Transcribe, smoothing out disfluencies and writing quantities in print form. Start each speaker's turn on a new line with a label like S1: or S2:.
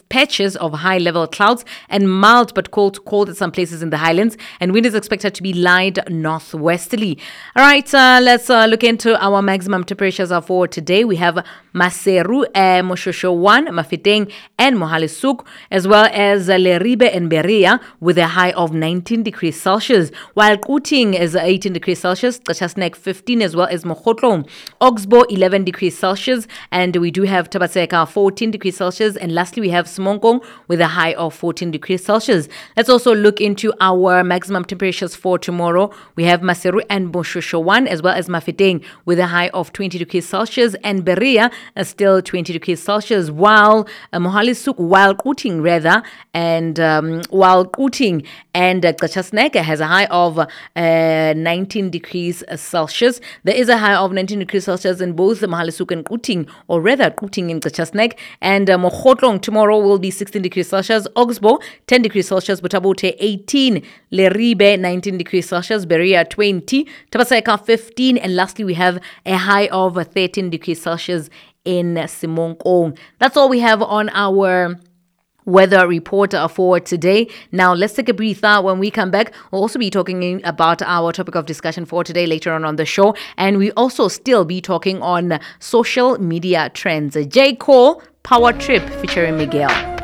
S1: patches of high-level clouds and mild but cold at some places in the highlands. And wind is expected to be light northwesterly. All right, let's look into our maximum temperatures for today. We have Maseru, Moshosho 1, Mafeteng, and Mohalisuk, as well as Leribe and Berea with a high of 19 degrees Celsius, while Kuting is 18 degrees Celsius, Tachasnek 15, as well as Mokhotlong, Oxbow 11 degrees Celsius, and we do have Tabatseka 14 degrees Celsius, and lastly we have Smonkong with a high of 14 degrees Celsius. Let's also look into our maximum temperatures for tomorrow. We have Maseru and Moshosho 1, as well as Mafeteng with a high of 20 degrees Celsius, and Berea still 20 degrees Celsius, while Mohalisuk, while Kuting rather, and while Kuting and Tachasnek has a high of 19 degrees Celsius. There is a high of 19 degrees Celsius in both Mohalisuk and Kuting, or rather Kuting and Tachasnek, and Mokhotlong tomorrow will be 16 degrees Celsius, Oxbow 10 degrees Celsius, Botabote 18, Leribe 19 degrees Celsius, Berea 20, Tabaseka 15, and lastly we have a high of 13 degrees Celsius in Simonkong. That's all we have on our weather report for today. Now let's take a breather. When we come back, we'll also be talking about our topic of discussion for today later on the show, and we also still be talking on social media trends. J. Cole, Power Trip featuring Miguel.